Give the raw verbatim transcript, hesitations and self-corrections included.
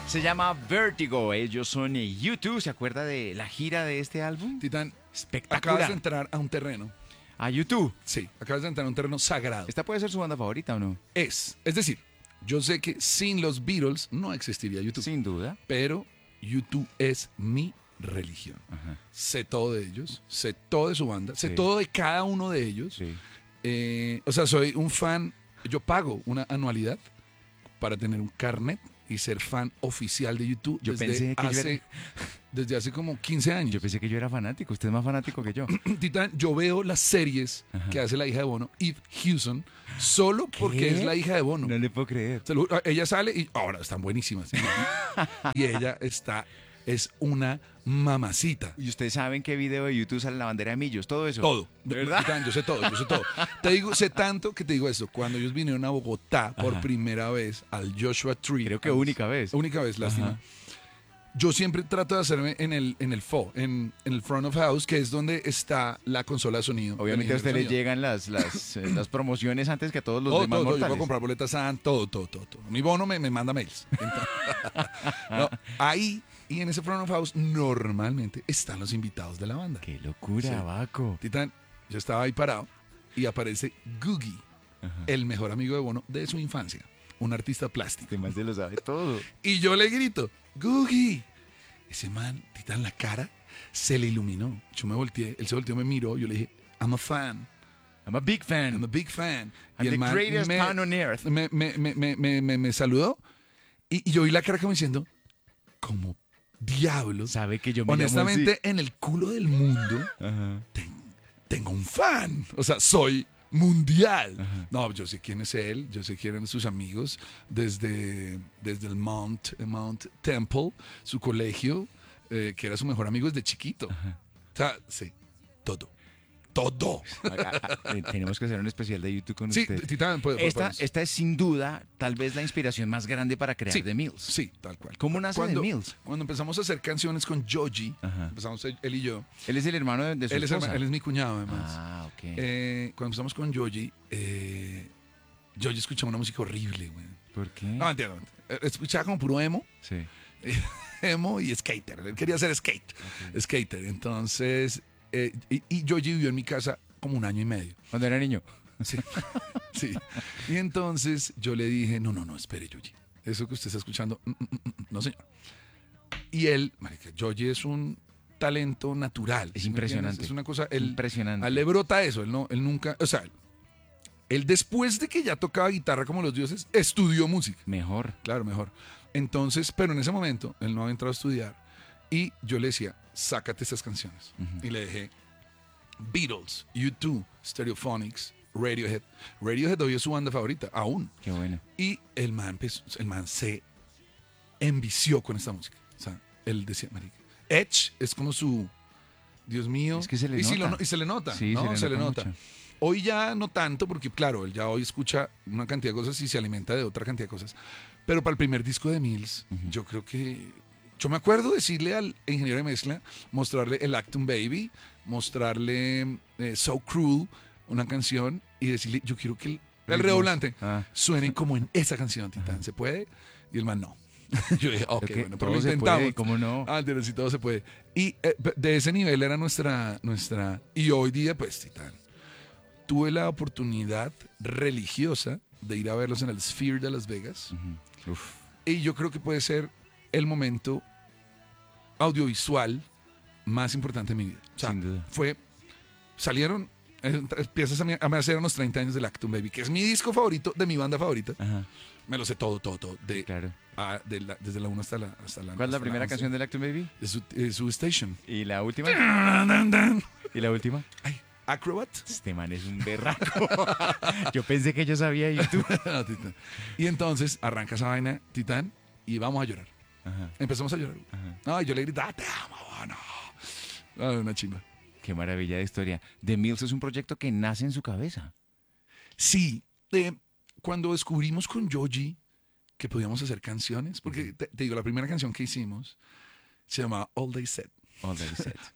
Se llama Vertigo. Ellos son eh, U dos. ¿Se acuerda de la gira de este álbum? Titán, Espectacular. acabas de entrar a un terreno. A U dos. Sí, acabas de entrar a un terreno sagrado. ¿Esta puede ser su banda favorita o no? Es, es decir, yo sé que sin los Beatles no existiría YouTube. Sin duda. Pero YouTube es mi religión. Ajá. Sé todo de ellos, sé todo de su banda, sé Sí. todo de cada uno de ellos. Sí. Eh, o sea, soy un fan, yo pago una anualidad para tener un carnet y ser fan oficial de YouTube Yo desde, pensé que yo hace, era- desde hace como quince años. Yo pensé que yo era fanático. Usted es más fanático que yo. Titán, yo veo las series Ajá. que hace la hija de Bono, Eve Hewson, solo porque es la hija de Bono. No le puedo creer. Se lo- ella sale y ahora están buenísimas. Y ella está, es una mamacita. ¿Y ustedes saben qué video de YouTube sale la bandera de Millos? Todo eso. Todo. ¿De verdad? Titán, yo sé todo, yo sé todo. Te digo, sé tanto que te digo esto. Cuando ellos vinieron a Bogotá por Ajá. primera vez al Joshua Tree. Creo que al- única vez. Única vez, lástima. Ajá. Yo siempre trato de hacerme en el, en el F O, en, en el front of house, que es donde está la consola de sonido. Obviamente a el usted ingeniero le de sonido. llegan las, las, eh, las promociones antes que a todos los Todo, demás todo, todo. Yo mortales. puedo comprar boletas a todo, todo, todo, todo. Mi Bono me, me manda mails. Entonces, no, ahí y en ese front of house normalmente están los invitados de la banda. ¡Qué locura, Sí. Baco! Titán, yo estaba ahí parado y aparece Googie, Ajá. el mejor amigo de Bono de su infancia, un artista plástico. Este man se lo sabe todo. Y yo le grito, Googie. Ese man, Titán, la cara se le iluminó. Yo me volteé, él se volteó, me miró, yo le dije, I'm a fan, I'm a big fan. I'm a big fan. I'm the greatest me, fan on earth. me, me, me, me, me, me- me saludó y, y yo vi la cara como diciendo, como diablos. Sabe que yo me Honestamente, en el culo del mundo llamo así. ten- tengo un fan. O sea, soy mundial. Ajá. No, yo sé quién es él, yo sé quiénes son sus amigos desde, desde el Mount, Mount Temple, su colegio, eh, que era su mejor amigo desde chiquito. Ajá. O sea, sí, todo. Todo. Ah, ah, ah, Tenemos que hacer un especial de YouTube con Sí, usted. Titán, pues, Esta, podemos- esta es sin duda tal vez la inspiración más grande para crear Sí, The Mills. Sí, tal cual. ¿Cómo nace cuando, The Mills? Cuando empezamos a hacer canciones con Joji, Ajá. empezamos él, él y yo. Él es el hermano de, de su Él es, esposa. herma- él es mi cuñado, además. Ah, ok. Eh, cuando empezamos con Joji, eh, Joji escuchaba una música horrible, güey. ¿Por qué? No, entiendo. Eh, Escuchaba como puro emo, Sí. emo y skater. Él quería ser skate, skater. Entonces, eh, y, y Joji vivió en mi casa como un año y medio. Cuando era niño. Sí, sí. Y entonces yo le dije, no, no, no, espere, Joji. Eso que usted está escuchando, mm, mm, mm, mm, no, señor. Y él, marica, Joji es un talento natural. Es ¿sí me impresionante. entiendes? Es una cosa, él, Impresionante. a él le brota eso, él no, él nunca, o sea, él después de que ya tocaba guitarra como los dioses, estudió música. Mejor. Claro, mejor. Entonces, pero en ese momento, él no había entrado a estudiar y yo le decía, sácate estas canciones. Ujú. Y le dejé Beatles, U dos, Stereophonics, Radiohead. Radiohead hoy es su banda favorita, aún. Qué bueno. Y el man, empezó- el man se envició con esta música. O sea, él decía, marica, Edge es como su, Dios mío. Es que se le y, si nota. lo no- y se le nota, Sí, ¿no? se le nota mucho. Hoy ya no tanto, porque claro, él ya hoy escucha una cantidad de cosas y se alimenta de otra cantidad de cosas. Pero para el primer disco de Mills, Ujú. yo creo que... Yo me acuerdo decirle al ingeniero de mezcla, mostrarle el Actum Baby, mostrarle eh, So Cruel, una canción, y decirle, yo quiero que el, el Ritmos. redoblante Ah. suene como en esa canción, Titán. ¿Se puede? Y el man, no. Yo dije, ok, Creo que bueno, pero todo lo se intentamos. puede, ¿cómo no? Ah, de sí, todo se puede. Y eh, de ese nivel era nuestra, nuestra... Y hoy día, pues, Titán, tuve la oportunidad religiosa de ir a verlos en el Sphere de Las Vegas. Ujú. Uf. Y yo creo que puede ser el momento audiovisual más importante de mi vida. O sea, Sin duda. fue... Salieron eh, piezas a mí, a mí hacer unos treinta años del Actum Baby, que es mi disco favorito de mi banda favorita. Ajá. Me lo sé todo, todo, todo. De, Claro. a- de la- desde la uno hasta la hasta la ¿Cuál es la hasta primera once. canción del Actum Baby? De su, de su station. ¿Y la última? ¿Y la última? Ay, Acrobat. Este man es un berraco. Yo pensé que yo sabía YouTube. No, Titán. Y entonces arranca esa vaina, Titán, y vamos a llorar. Ajá. Empezamos a llorar. Ajá. No, y yo le gritaba, te amo, no. Ah, una chimba. Qué maravilla de historia. The Mills es un proyecto que nace en su cabeza. Sí, eh, cuando descubrimos con Joji que podíamos hacer canciones, porque te, te digo, la primera canción que hicimos se llamaba All They Said. All That Is Said.